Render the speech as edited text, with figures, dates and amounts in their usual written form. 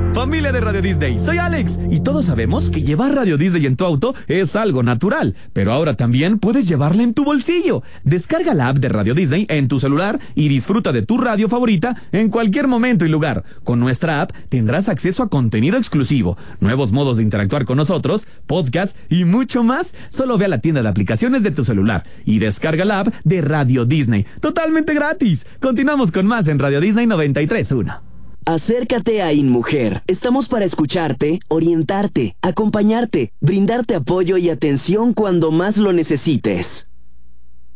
Familia de Radio Disney, soy Alex y todos sabemos que llevar Radio Disney en tu auto es algo natural, pero ahora también puedes llevarla en tu bolsillo. Descarga la app de Radio Disney en tu celular y disfruta de tu radio favorita en cualquier momento y lugar. Con nuestra app tendrás acceso a contenido exclusivo, nuevos modos de interactuar con nosotros, podcast y mucho más. Solo ve a la tienda de aplicaciones de tu celular y descarga la app de Radio Disney, totalmente gratis. Continuamos con más en Radio Disney 93.1. Acércate a InMujer. Estamos para escucharte, orientarte, acompañarte, brindarte apoyo y atención cuando más lo necesites.